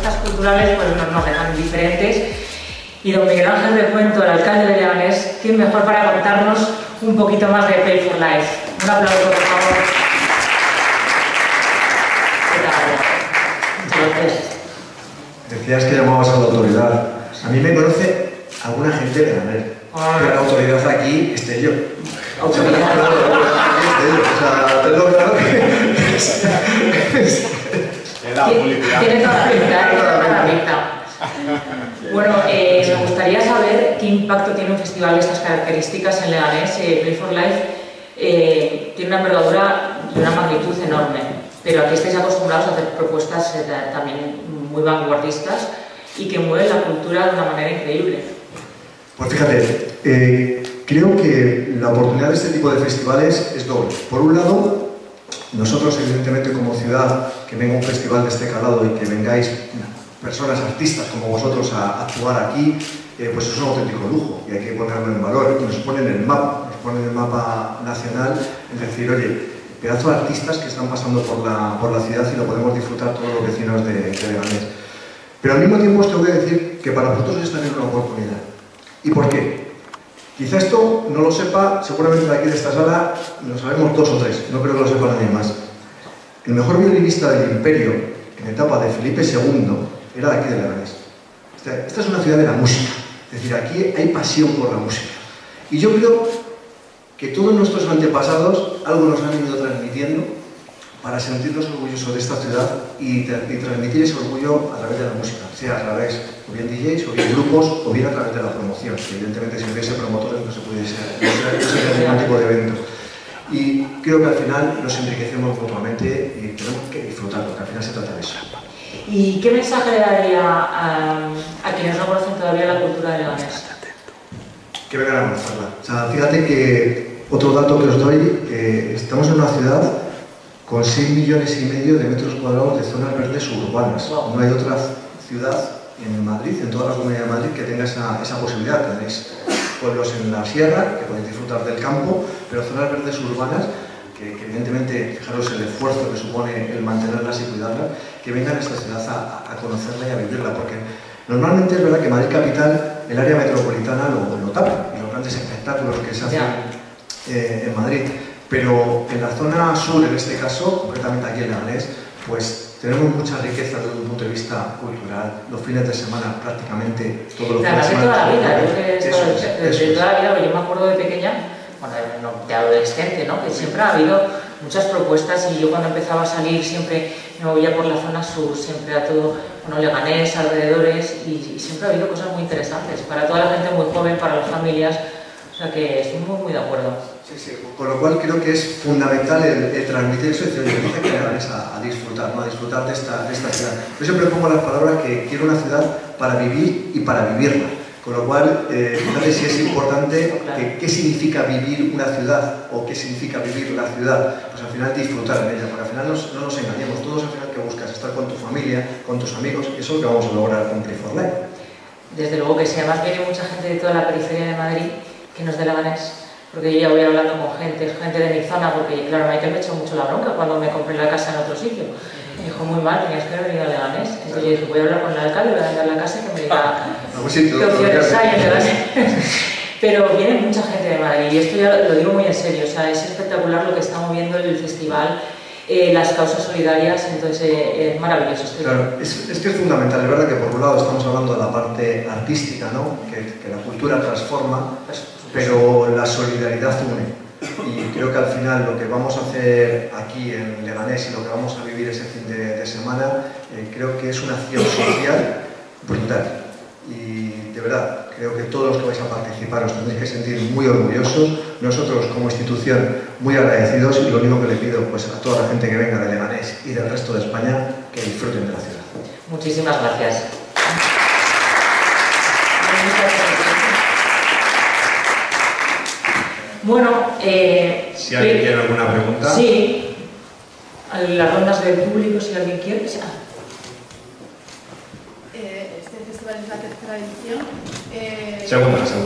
propuestas culturales pues nos dejan diferentes. Y don Miguel Ángel de Cuento, el alcalde de Leganés, ¿quién mejor para contarnos un poquito más de Play for Life? Un aplauso, por favor. ¿Qué tal? Muchas gracias. Decías que llamabas a la autoridad. A mí me conoce alguna gente de Leganés. Pero la autoridad aquí esté yo. Autoridad. O sea, tengo claro que... Tiene toda la pinta. Bueno, me gustaría saber qué impacto tiene un festival de estas características en Leganés. Play for Life tiene una envergadura y una magnitud enorme, pero aquí estáis acostumbrados a hacer propuestas también muy vanguardistas y que mueven la cultura de una manera increíble. Pues fíjate, creo que la oportunidad de este tipo de festivales es doble. Por un lado, nosotros evidentemente como ciudad, que venga un festival de este calado y que vengáis personas, artistas como vosotros a actuar aquí, pues es un auténtico lujo y hay que ponerlo en valor. Y nos ponen en el mapa nacional, es decir, oye, pedazo de artistas que están pasando por la ciudad y lo podemos disfrutar todos los vecinos de Leganés. Pero al mismo tiempo os tengo que decir que para vosotros es también una oportunidad. ¿Y por qué? Quizá esto no lo sepa, seguramente de aquí de esta sala lo sabemos 2 o 3, no creo que lo sepa nadie más. El mejor violinista del imperio en etapa de Felipe II era de aquí de Leganés. Esta es una ciudad de la música, es decir, aquí hay pasión por la música. Y yo creo que todos nuestros antepasados algo nos han ido transmitiendo para sentirnos orgullosos de esta ciudad y transmitir ese orgullo a través de la música, sea a través o bien DJs, o bien grupos, o bien a través de la promoción. Evidentemente, si hubiese promotores no se pudiese hacer ningún tipo de evento. Y creo que al final nos enriquecemos mutuamente y tenemos que disfrutar, porque al final se trata de eso. ¿Y qué mensaje le daría a quienes no conocen todavía la cultura de Leganés? Que vengan a conocerla. O sea, fíjate que otro dato que os doy, estamos en una ciudad con 6,5 millones de metros cuadrados de zonas verdes urbanas. No hay otra ciudad en Madrid, en toda la Comunidad de Madrid, que tenga esa posibilidad. Tenéis pueblos en la sierra, que podéis disfrutar del campo, pero zonas verdes urbanas, que evidentemente, fijaros el esfuerzo que supone el mantenerlas y cuidarlas, que vengan a esta ciudad a conocerla y a vivirla, porque normalmente es verdad que Madrid capital, el área metropolitana lo tapa, y los grandes espectáculos que se hacen en Madrid, pero en la zona sur, en este caso, concretamente aquí en Leganés, pues tenemos mucha riqueza desde un punto de vista cultural. Los fines de semana prácticamente todos los fines de semana. Toda la vida, yo que he estado desde toda la vida, yo me acuerdo de pequeña, bueno, de adolescente, ¿no? Que siempre ha habido muchas propuestas y yo cuando empezaba a salir siempre me movía por la zona sur, siempre a todo, bueno, Leganés, alrededores, y siempre ha habido cosas muy interesantes para toda la gente muy joven, para las familias, o sea que estoy muy de acuerdo. Sí, con lo cual creo que es fundamental el transmitir eso y decir que Leganés a disfrutar, ¿no? A disfrutar de esta ciudad. Yo siempre pongo las palabras que quiero una ciudad para vivir y para vivirla. Con lo cual, fíjate si es importante qué significa vivir una ciudad o qué significa vivir la ciudad. Pues al final disfrutar en ella, porque al final no nos engañemos. Todos al final que buscas estar con tu familia, con tus amigos, y eso es lo que vamos a lograr con Play for Life. Desde luego que sí, además viene mucha gente de toda la periferia de Madrid que no es de Leganés, porque yo ya voy hablando con gente de mi zona, porque claro, Michael me echó mucho la bronca cuando me compré la casa en otro sitio. Me dijo, muy mal, tenías que venir a Leganés. Entonces yo dije, voy a hablar con el alcalde, voy a vender la casa y que me diga qué opciones hay en Leganés. Pero viene mucha gente de Madrid y esto ya lo digo muy en serio, o sea, es espectacular lo que está moviendo el festival, las causas solidarias, entonces es maravilloso. Claro, es que es fundamental, es verdad que por un lado estamos hablando de la parte artística, ¿no? Que la cultura transforma, pero la solidaridad une. Y creo que al final lo que vamos a hacer aquí en Leganés y lo que vamos a vivir ese fin de semana, creo que es una acción social brutal. Y de verdad, creo que todos los que vais a participar os tendréis que sentir muy orgullosos. Nosotros como institución muy agradecidos y lo único que le pido pues, a toda la gente que venga de Leganés y del resto de España que disfruten de la ciudad. Muchísimas gracias. Bueno, si alguien quiere alguna pregunta. Sí, las rondas del público, si alguien quiere. Este festival es la tercera edición. Segunda.